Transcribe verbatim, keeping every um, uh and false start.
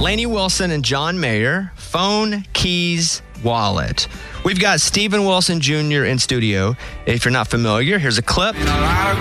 Lainey Wilson and John Mayer, phone, keys, wallet. We've got Steven Wilson Junior in studio. If you're not familiar, here's a clip.